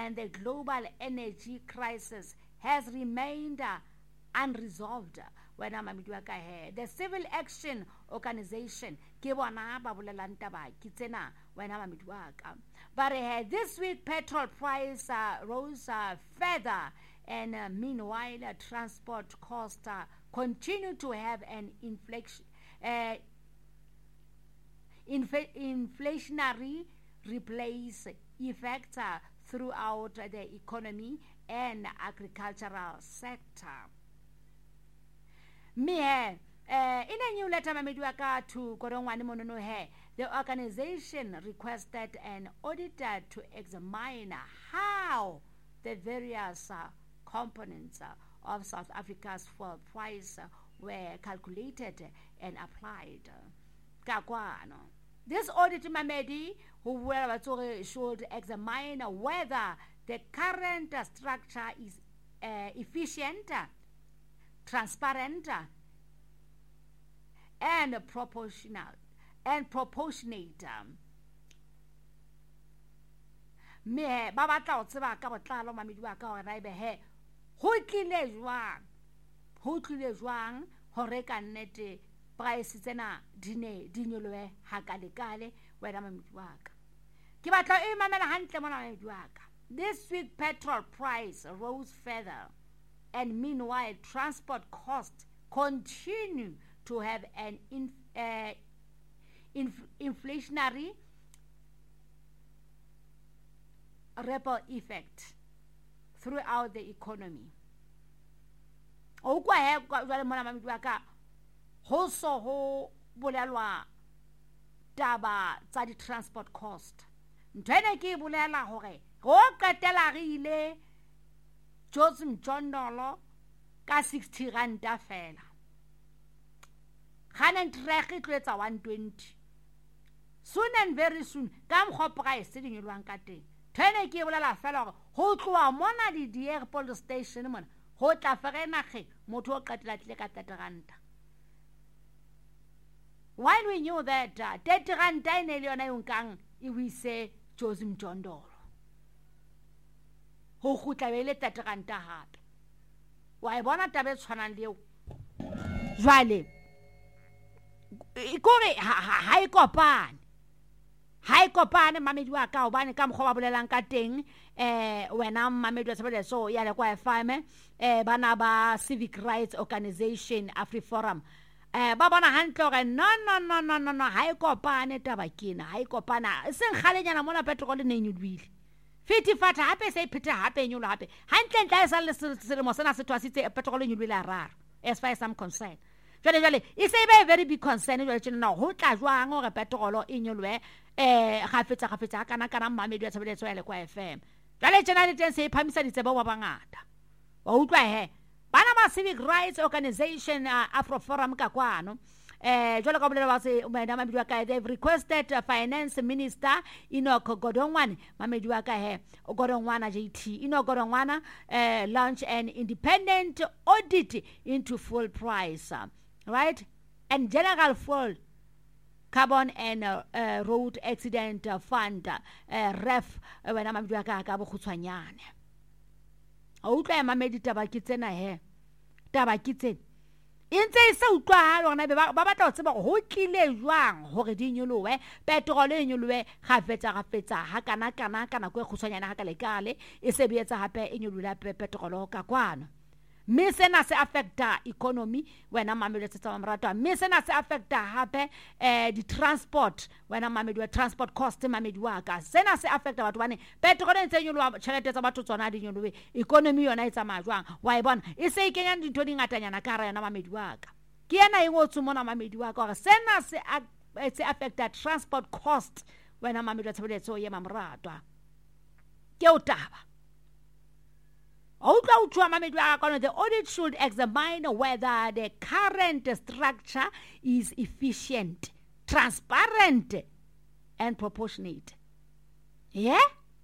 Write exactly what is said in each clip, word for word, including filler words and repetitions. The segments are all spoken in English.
and the global energy crisis has remained uh, unresolved. Wena mamedi wa ka he, the Civil Action Organization ke bona ba bolelang taba ke tsena wena mamedi wa ka. But uh, this week petrol price uh, rose uh, further, and uh, meanwhile uh, transport costs uh, continue to have an inflation, uh, inf- inflationary replace effect uh, throughout uh, the economy and agricultural sector. Me eh, uh, in a new letter mamedi wa ka to Godongwane Monono he, the organization requested an auditor to examine how the various uh, components uh, of South Africa's fuel price uh, were calculated and applied. Kakwano. This audit mamedi who should examine whether the current uh, structure is uh, efficient, uh, transparent, uh, and proportional and proportionate. Me ba batla o tseba ka botlalo mamedi wa ka hore ibe he ho tlile jwang ho tlile jwang hore ka nnete price tsena dine dinyoloe ha kale kale wena mamedi wa ka ke batla e mamela hantle mona mamedi wa ka. This week petrol price rose further, and meanwhile transport costs continue to have an in, uh, inf- inflationary ripple effect throughout the economy. O kwa he kwa jwale mona mamedi wa ka ho so ho bolelwa taba tsa di transport cost. Ntwene ke bolela hore go qetela re ile Joseph Mjondolo ka sixty ranta fela. Gana ntrege tletsa one twenty. Soon and very soon ka mkgo price di nyolwang ka teng. Tene ke bolela fela hore ho tloa mona di di airport station mona ho tla ferena ge motho o qetela tle ka thirty ranta. While we knew that uh, thirty ranta ine le yona yonkang e we say Joseph Mjondolo ho khutla bele thirty ranta hape. Wa e bona tabe tshwanang leo jwale ikore ha e kopane ha e kopane mamedi wa ka hobane ka mkgo ba bolelang ka teng eh wena mamedi wa sebele so ya le kwa F M eh bana ba Civic Rights Organization AfriForum eh ba bona hantle gore no no no no no no ha e kopane taba kena ha e kopana seng khalenyana mona petrol ne nyudwile fiti fata hape se phete hape nyulo hape hantle ntla e sa le selemo sena se twasitse petrol nyudwile a raro as far as I'm concerned. Jwale jwale e se be very big concern jwale tsena ho tla jwang gore petrol e nyolwe eh gafetsa gafetsa kana kana mamedi wa tshebeletso ya le kwa F M. Jwale tsena le teng se phamisa ditsebo ba bangata wa utlwa he bana ba Civic Rights Organization uh, AfroForum ka kwano eh jwale ka bolela ba se umeda mamedi wa ka they've requested uh, Finance Minister Enoch Godongwane mamedi wa ka he Godongwana J T Enoch Godongwana uh, launch an independent audit into fuel price, uh, right, and general fuel carbon and uh, uh, road accident uh, fund uh, ref wena mamedi wa ka ka bogutshwanyane o utlwa mamedi taba ke tsena he taba ke tsena intse e sa utlwa ha lona ba batla ho tseba ho tlile jwang hore di nyolowe petrol e nyolowe gafetsa gafetsa ha kana kana kana go khutshwanyana ha ka lekale e se beetsa hape e nyolola petrol ka kwana. Me sena se affecta economy wena mamedi tsa mamrato me sena se affecta hape eh di transport wena mamedi wa transport cost mamedi wa ka sena se affecta batho bane petrol e ntsenyolwa tšhelete tsa batho tsona di nyolowe economy yona e tsamaya jwang wa e bona e se ikenya dintho di ngatanyana ka ra yona mamedi wa ka ke yena e ngotse mona mamedi wa ka gore sena se se affecta transport cost wena mamedi wa tshebeletso ye mamrato ke o taba. The audit should examine whether the current structure is efficient, transparent, and proportionate. Yeah?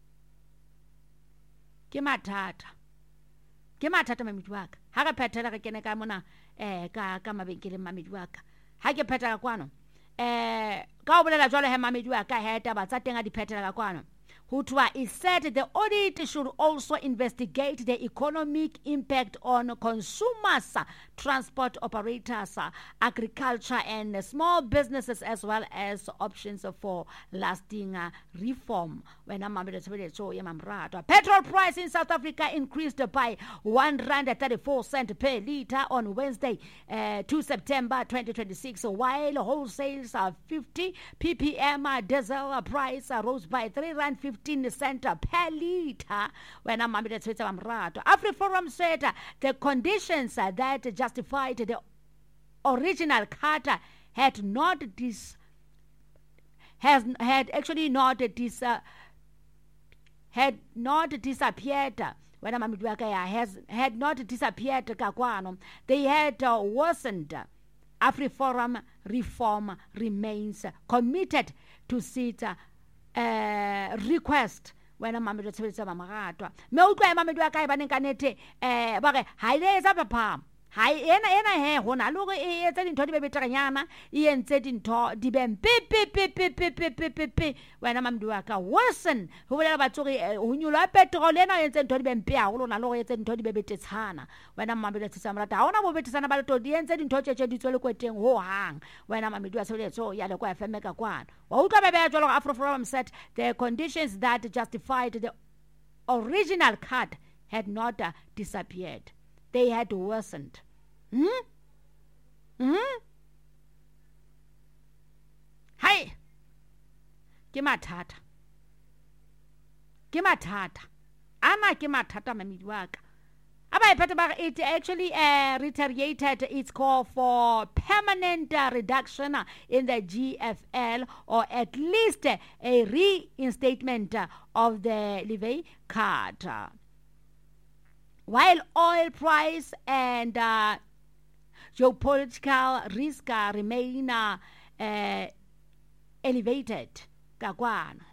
Ke mathata. Ke mathata mamedi wa ka. Ha re phethela re kene ka mona eh ka ka mabenkeleng mamedi wa ka. Ha ke phethela kwano. Eh ka o bolela jwale he mamedi wa ka he taba tsa teng a di phethela ka kwano. Hutwa is said the audit should also investigate the economic impact on consumers, transport operators, agriculture, and small businesses, as well as options for lasting reform. When petrol price in South Africa increased by one rand thirty-four cent per liter on Wednesday, uh, two September twenty twenty-six, while wholesales are fifty ppm diesel price rose by three rand fifteen cent per liter. When I'm AfriForum said the conditions that justified the original cut had not dis has had actually not dis uh, had not disappeared. When I'm has had not disappeared. They had uh, worsened. AfriForum reform remains committed to sit uh, uh, request when I'm a tshebetso ba moratwa me utlwa e mamedu ka e baneng kanete eh ba re ha ile etsa papa ha ena ena he hona le gore e etsa dintho di be beteranyana e entse dintho di be pi pi pi pi pi pi pi pi pi wena mamedu ka worsen ho bolela batho re ho nyula petrol ena e entse dintho di be mpe ha ho na le gore e entse dintho di be betetsana wena mamedu tsa morata ha ona bo betetsana ba le to di entse dintho tshetse di tswele kweteng ho hang wena mamedu a sebetso ya le kwa F M ka kwana wa utlwa ba ba jwalo AfriForum said the conditions that justified the original cut had not uh, disappeared. They had worsened. Hmm? Hmm? Hi. Ke mathata. Ke mathata. Ana ke mathata mamedi wa ka. It actually uh, reiterated its call for permanent uh, reduction in the G F L, or at least uh, a reinstatement uh, of the levy card. Uh, while oil price and uh, geopolitical risk uh, remain uh, uh, elevated, Kagwana.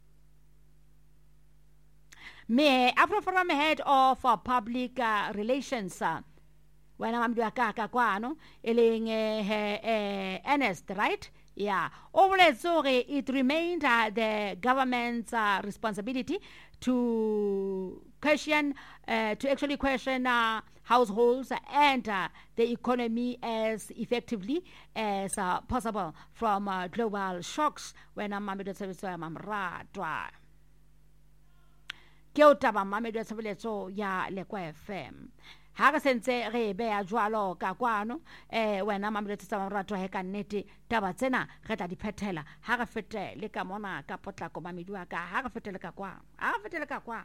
Me AfriForum head of uh, public uh, relations uh, when I'm doing kaka kwano eling Ernest, right? Yeah. Always sorry, it remained uh, the government's uh, responsibility to question, uh, to actually question uh, households and uh, the economy as effectively as uh, possible from uh, global shocks. When I'm doing service, I'm right. Ke o taba mamedu a tshebeletso ya Lekwa F M ha re sentse re be ya jwalo ka kwano eh wena mamedu tsa morato he ka nnete taba tsena re tla di phethela ha re fete le ka mona ka potlako mamedu a ka ha re fetele ka kwa ha re fetele ka kwa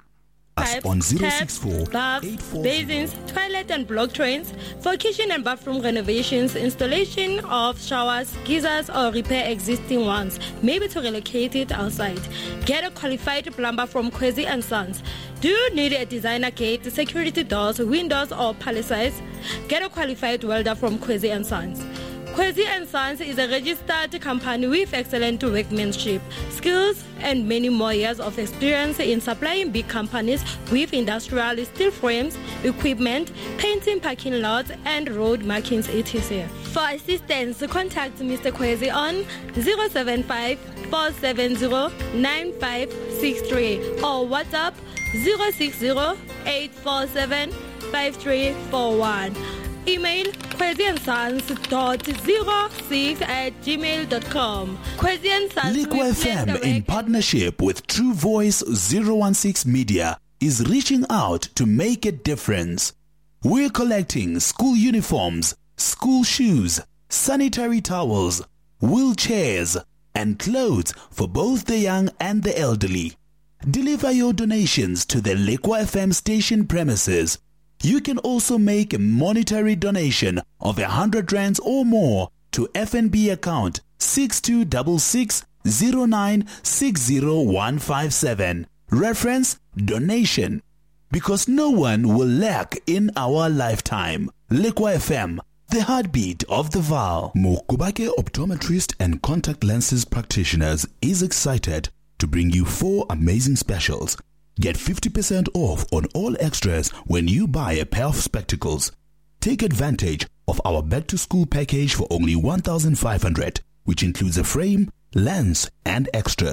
on zero six four baths, basins, toilet and block drains, for kitchen and bathroom renovations, installation of showers, geysers, or repair existing ones, maybe to relocate it outside. Get a qualified plumber from Kwezi and Sons. Do you need a designer gate, security doors, windows, or palisades? Get a qualified welder from Kwezi and Sons. Kwezi and Sons is a registered company with excellent workmanship, skills, and many more years of experience in supplying big companies with industrial steel frames, equipment, painting parking lots, and road markings, et cetera. For assistance, contact Mister Kwezi on zero seven five, four seven zero, nine five six three or WhatsApp zero six zero, eight four seven, five three four one. Email kwezi and sons dot zero six at gmail dot com. Kwezi and Sons Lekwa F M, in partnership with True Voice zero one six Media, is reaching out to make a difference. We're collecting school uniforms, school shoes, sanitary towels, wheelchairs, and clothes for both the young and the elderly. Deliver your donations to the Lekwa F M station premises. You can also make a monetary donation of a hundred rands or more to F N B account six two six six zero nine six zero one five seven. Reference donation. Because no one will lack in our lifetime. Lekwa F M, the heartbeat of the Vaal. Mokubake Optometrist and Contact Lenses Practitioners is excited to bring you four amazing specials. Get fifty percent off on all extras when you buy a pair of spectacles. Take advantage of our back-to-school package for only one thousand five hundred dollars, which includes a frame, lens, and extras.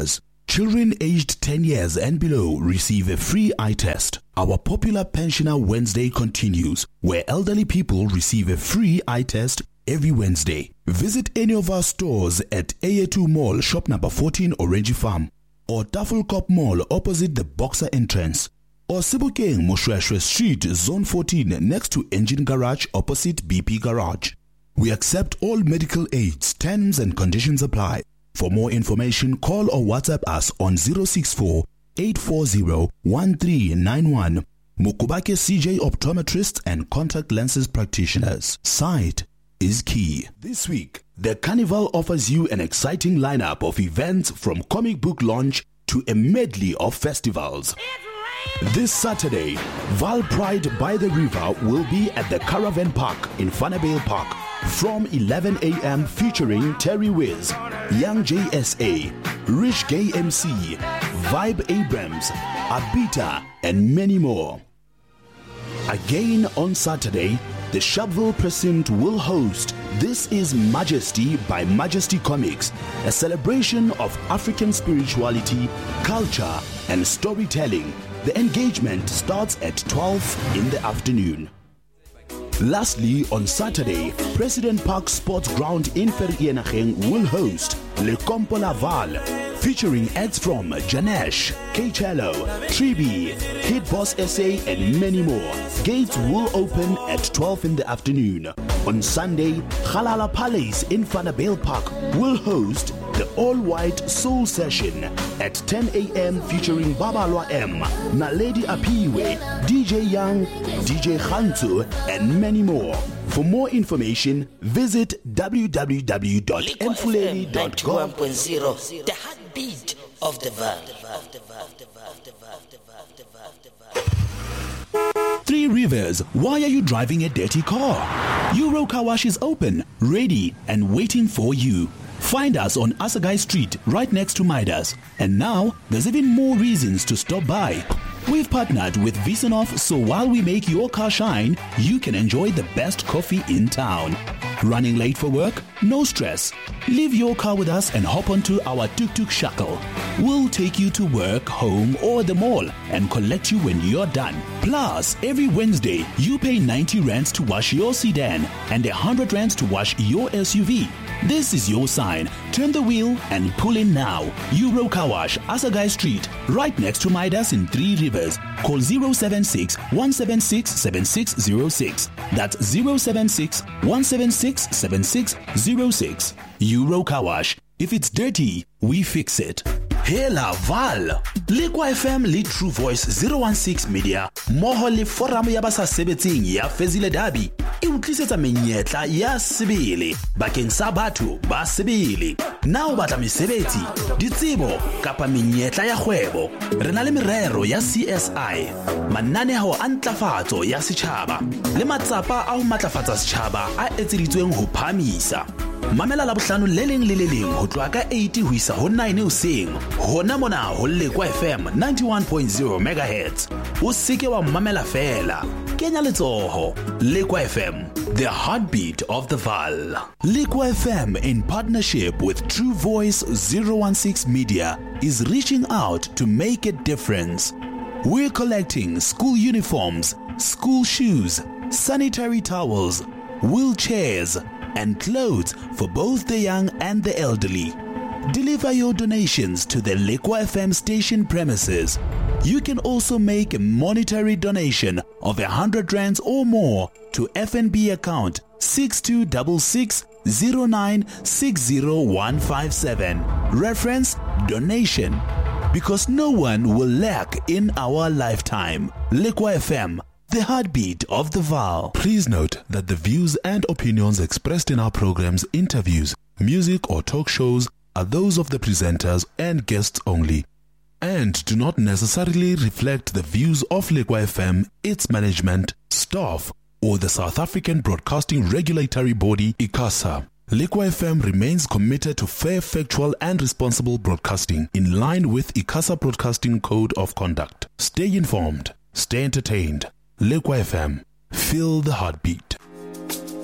Children aged ten years and below receive a free eye test. Our popular Pensioner Wednesday continues, where elderly people receive a free eye test every Wednesday. Visit any of our stores at A A two Mall, shop number fourteen, Orange Farm, or Tafelkop Mall opposite the Boxer entrance, or Sebokeng Moshweshwe Street, Zone fourteen, next to Engine Garage opposite B P Garage. We accept all medical aids. Terms and conditions apply. For more information, call or WhatsApp us on zero six four, eight four zero, one three nine one. Mukubake C J Optometrists and Contact Lenses Practitioners. Sight is key. This week, the Carnival offers you an exciting lineup of events, from comic book launch to a medley of festivals. This Saturday, Val Pride by the River will be at the Caravan Park in Vanderbijl Park from eleven a.m. featuring Terry Wiz, Young J S A, Rich Gay M C, Vibe Abrams, Abita, and many more. Again on Saturday, the Sharpeville Precinct will host This is Majesty by Majesty Comics, a celebration of African spirituality, culture, and storytelling. The engagement starts at twelve in the afternoon. Lastly, on Saturday, President Park Sports Ground in Vereeniging will host Le Compo Laval, featuring acts from Janesh, K-Cello, Tribi, Kid Boss S A, and many more. Gates will open at twelve in the afternoon. On Sunday, Halala Palace in Vanderbijl Park will host the all-white soul session at ten a.m. featuring Babalwa M, Naledi Apiwe, D J Young, D J Khantu, and many more. For more information, visit w w w dot mfuleni dot com. The heartbeat of the Vaal. Three Rivers, why are you driving a dirty car? Euro Car Wash is open, ready, and waiting for you. Find us on Asagai Street, right next to Midas. And now, there's even more reasons to stop by. We've partnered with Visanov, so while we make your car shine, you can enjoy the best coffee in town. Running late for work? No stress. Leave your car with us and hop onto our tuk-tuk shuttle. We'll take you to work, home, or the mall and collect you when you're done. Plus, every Wednesday, you pay ninety rands to wash your sedan and one hundred rands to wash your S U V. This is your sign. Turn the wheel and pull in now. Euro Car Wash, Asagai Street, right next to Midas in Three Rivers. Call zero seven six, one seven six, seven six zero six. That's zero seven six, one seven six, seven six zero six. Euro Car Wash. If it's dirty, we fix it. Hela Val, Lekwa F M le True Voice zero one six Media, moho le forum ya basa sebetsing ya Fezile Dabi, e utlisetsa menyetla ya sebele bakeng sa batho ba sebele. Na o batla mesebetsi, ditsebo kapa menyetla ya kgwebo, re na le merero ya C S I, mananeo a ntlafatso ya setjhaba le matsapa a ho matlafatsa setjhaba a etseditsweng ho phamisa. Mamela la bohlano le leng le le leng ho tloha ka eight ho isa ho nine hoseng hona mona ho Lekwa F M ninety-one point zero megahertz. O seke wa mamela fela, kenya letsoho. Lekwa F M, the heartbeat of the Vaal. Lekwa F M, in partnership with True Voice zero one six Media, is reaching out to make a difference. We're collecting school uniforms, school shoes, sanitary towels, wheelchairs, and clothes for both the young and the elderly. Deliver your donations to the Lekwa F M station premises. You can also make a monetary donation of one hundred rands or more to F N B account six two six six, zero nine six zero one five seven. Reference donation. Because no one will lack in our lifetime. Lekwa F M, the heartbeat of the Vaal. Please note that the views and opinions expressed in our programs, interviews, music or talk shows are those of the presenters and guests only, and do not necessarily reflect the views of Lekwa F M, its management, staff, or the South African Broadcasting Regulatory Body, ICASA. Lekwa F M remains committed to fair, factual, and responsible broadcasting in line with ICASA Broadcasting Code of Conduct. Stay informed, stay entertained. Lekwa F M, feel the heartbeat.